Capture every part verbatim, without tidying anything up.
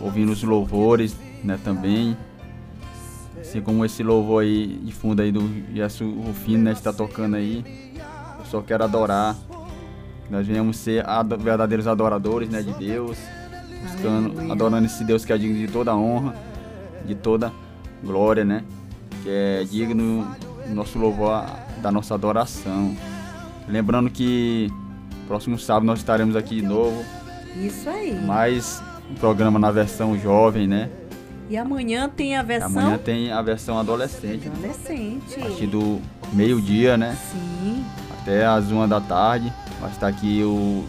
ouvindo os louvores, né, também. Assim como esse louvor aí de fundo aí do Gerson Rufino, né, está tocando aí. Eu só quero adorar. Nós venhamos ser ado- verdadeiros adoradores, né, de Deus, buscando, Aleluia. adorando esse Deus que é digno de toda honra, de toda glória, né, que é digno do nosso louvor, da nossa adoração. Lembrando que próximo sábado nós estaremos aqui de novo, Isso aí. mais um programa na versão jovem, né? E amanhã tem a versão Amanhã tem a versão adolescente, adolescente. a partir do meio-dia, né? Sim. Até às uma da tarde. Vai estar aqui o,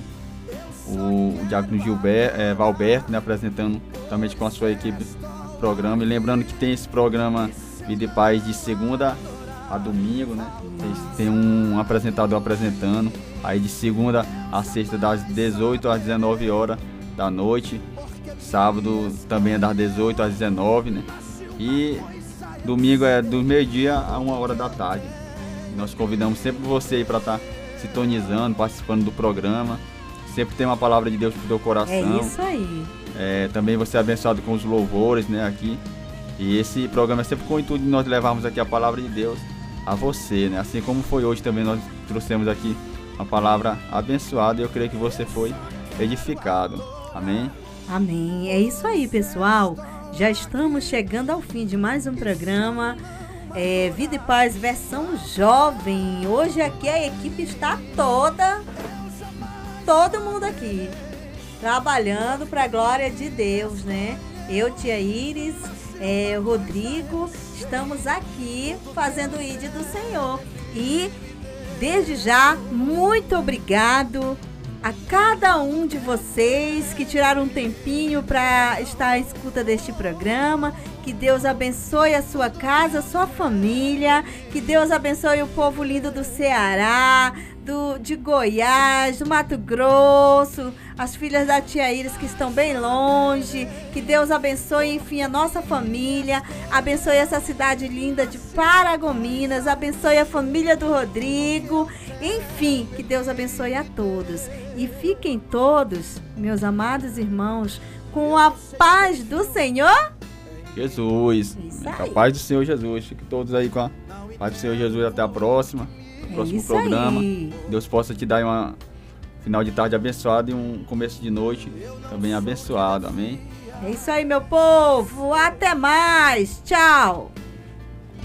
o, o Diácono Gilberto, é, Valberto, né, apresentando também com a sua equipe o programa. E lembrando que tem esse programa Vida e Paz de segunda a domingo, né? Tem, tem um apresentador apresentando. Aí de segunda a sexta, das dezoito às dezenove horas da noite. Sábado também é das dezoito às dezenove, né? E domingo é do meio-dia a uma hora da tarde. Nós convidamos sempre você aí para estar sintonizando, participando do programa. Sempre tem uma palavra de Deus pro teu coração. É isso aí. É, também você é abençoado com os louvores, né, aqui. E esse programa é sempre com o intuito de nós levarmos aqui a palavra de Deus a você, né? Assim como foi hoje também, nós trouxemos aqui uma palavra abençoada e eu creio que você foi edificado. Amém? Amém. É isso aí, pessoal. Já estamos chegando ao fim de mais um programa. É, Vida e Paz versão jovem. Hoje aqui a equipe está toda, todo mundo aqui, trabalhando para a glória de Deus, né? Eu, Tia Iris, é, Rodrigo, estamos aqui fazendo o I D do Senhor. E desde já, muito obrigado a cada um de vocês que tiraram um tempinho para estar à escuta deste programa. Que Deus abençoe a sua casa, a sua família. Que Deus abençoe o povo lindo do Ceará, do, de Goiás, do Mato Grosso, as filhas da Tia Iris que estão bem longe. Que Deus abençoe, enfim, a nossa família. Abençoe essa cidade linda de Paragominas. Abençoe a família do Rodrigo. Enfim, que Deus abençoe a todos. E fiquem todos, meus amados irmãos, com a paz do Senhor Jesus. Isso Com a aí. paz do Senhor Jesus. Fiquem todos aí com a paz do Senhor Jesus. Até a próxima. No É próximo isso programa. aí. Deus possa te dar uma final de tarde abençoado e um começo de noite também abençoado. Amém? É isso aí, meu povo. Até mais. Tchau.